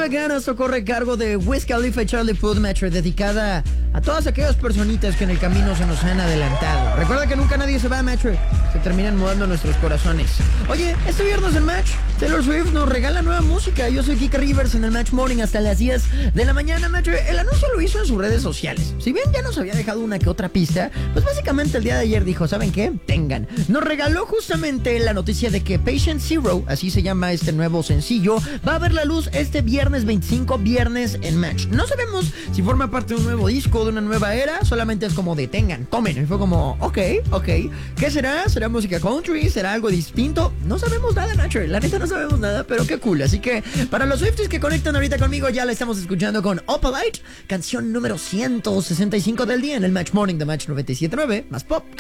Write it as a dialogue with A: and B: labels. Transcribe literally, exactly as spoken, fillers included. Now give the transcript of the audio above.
A: nueve ganas corre a cargo de Wiz Khalifa y Charlie Puth, Metro, dedicada a todas aquellas personitas que en el camino se nos han adelantado. Recuerda que nunca nadie se va, Metro, se terminan mudando nuestros corazones. Oye, este viernes en Match, Taylor Swift nos regala nueva música. Yo soy Kika Rivers en el Match Morning hasta las diez de la mañana, Metro. El anuncio lo hizo en sus redes sociales. Si bien ya nos había dejado una que otra pista, pues básicamente el día de ayer dijo, ¿saben qué? Tengan. Nos regaló justamente la noticia de que Patient Zero, así se llama este nuevo sencillo, va a ver la luz este viernes veinticinco, viernes en Match. No sabemos si forma parte de un nuevo disco, de una nueva era, solamente es como de tengan, tomen. Y fue como, ok, ok. ¿Qué será? ¿Será música country? ¿Será algo distinto? No sabemos nada, Nacho. La neta no sabemos nada, pero qué cool. Así que para los Swifties que conectan ahorita conmigo, ya la estamos escuchando con Opalite, canción número ciento sesenta y cinco del día en el Match Morning de Match noventa y siete punto nueve, más pop.